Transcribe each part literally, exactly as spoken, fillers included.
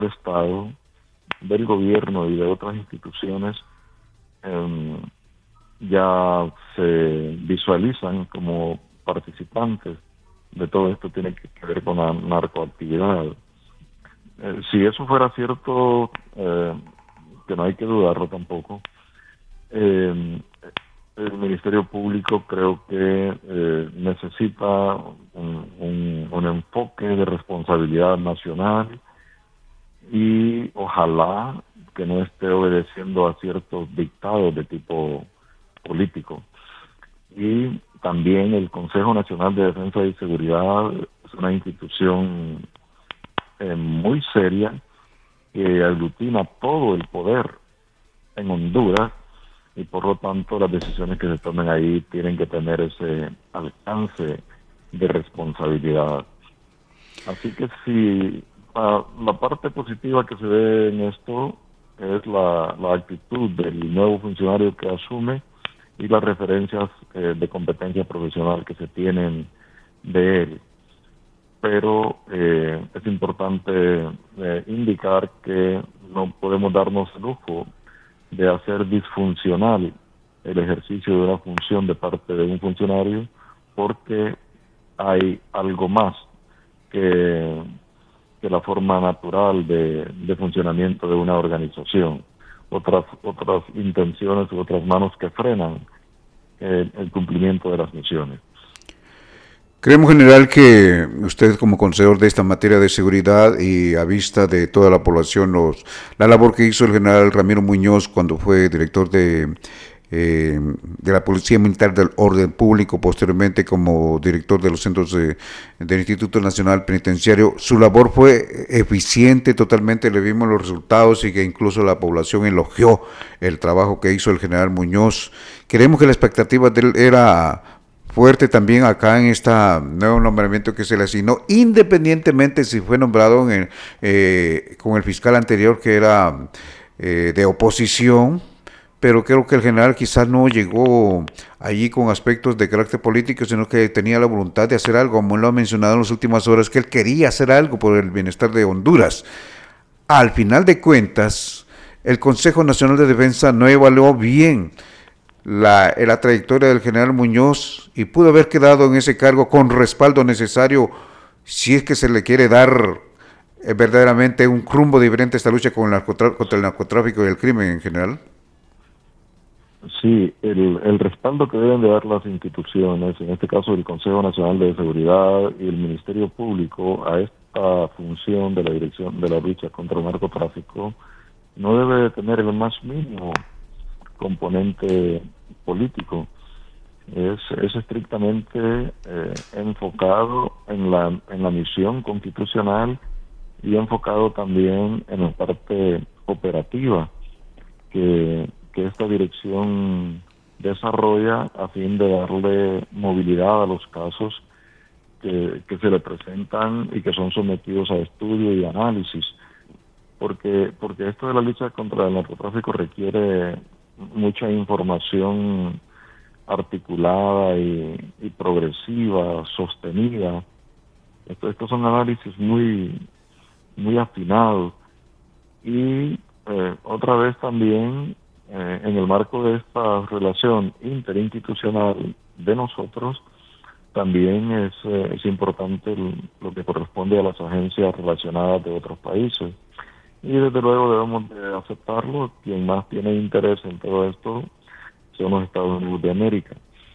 del Estado, del gobierno y de otras instituciones eh, ya se visualizan como participantes de todo esto. Tiene que ver con la narcoactividad. Eh, si eso fuera cierto, eh, que no hay que dudarlo tampoco, eh, el Ministerio Público creo que eh, necesita un, un, un enfoque de responsabilidad nacional y ojalá que no esté obedeciendo a ciertos dictados de tipo político. Y también el Consejo Nacional de Defensa y Seguridad es una institución eh, muy seria que aglutina todo el poder en Honduras, y por lo tanto las decisiones que se tomen ahí tienen que tener ese alcance de responsabilidad. Así que si uh, la parte positiva que se ve en esto es la, la actitud del nuevo funcionario que asume y las referencias eh, de competencia profesional que se tienen de él. Pero eh, es importante eh, indicar que no podemos darnos el lujo de hacer disfuncional el ejercicio de una función de parte de un funcionario, porque hay algo más que, que la forma natural de, de funcionamiento de una organización, otras otras intenciones u otras manos que frenan el, el cumplimiento de las misiones. Creemos, general, que usted como conocedor de esta materia de seguridad y a vista de toda la población, los, la labor que hizo el general Ramiro Muñoz cuando fue director de, eh, de la Policía Militar del Orden Público, posteriormente como director de los centros de, del Instituto Nacional Penitenciario, su labor fue eficiente totalmente, le vimos los resultados y que incluso la población elogió el trabajo que hizo el general Muñoz. Creemos que la expectativa de él era fuerte también acá en este nuevo nombramiento que se le asignó, independientemente si fue nombrado en el, eh, con el fiscal anterior que era eh, de oposición, pero creo que el general quizás no llegó allí con aspectos de carácter político, sino que tenía la voluntad de hacer algo, como lo ha mencionado en las últimas horas, que él quería hacer algo por el bienestar de Honduras. Al final de cuentas, el Consejo Nacional de Defensa no evaluó bien La, la trayectoria del general Muñoz y pudo haber quedado en ese cargo con respaldo necesario si es que se le quiere dar eh, verdaderamente un rumbo diferente a esta lucha con el narcotra- contra el narcotráfico y el crimen en general. Sí, el, el respaldo que deben de dar las instituciones, en este caso el Consejo Nacional de Seguridad y el Ministerio Público, a esta función de la dirección de la lucha contra el narcotráfico, no debe de tener el más mínimo componente político. Es, es estrictamente eh, enfocado en la, en la misión constitucional y enfocado también en la parte operativa que, que esta dirección desarrolla a fin de darle movilidad a los casos que, que se le presentan y que son sometidos a estudio y análisis, porque, porque esto de la lucha contra el narcotráfico requiere mucha información articulada y, y progresiva, sostenida. Esto, estos son análisis muy, muy afinados. Y eh, otra vez también, eh, en el marco de esta relación interinstitucional de nosotros, también es, eh, es importante el, lo que corresponde a las agencias relacionadas de otros países. Y desde luego debemos de aceptarlo. Quien más tiene interés en todo esto son los Estados Unidos de América.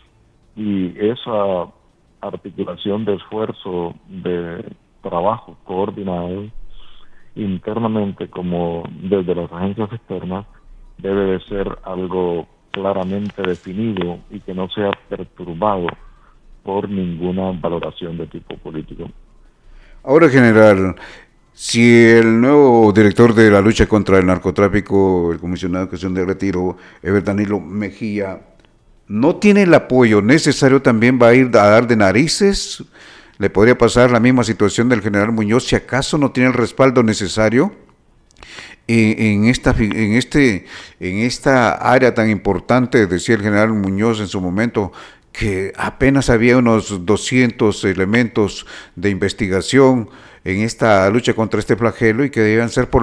Y esa articulación de esfuerzo, de trabajo coordinado internamente como desde las agencias externas, debe de ser algo claramente definido y que no sea perturbado por ninguna valoración de tipo político. Ahora, general, si el nuevo director de la lucha contra el narcotráfico, el comisionado de cuestión de retiro, Ever Danilo Mejía, no tiene el apoyo necesario, también va a ir a dar de narices, le podría pasar la misma situación del general Muñoz, si acaso no tiene el respaldo necesario en, en esta en este en esta área tan importante, decía el general Muñoz en su momento, que apenas había unos doscientos elementos de investigación en esta lucha contra este flagelo y que debían ser por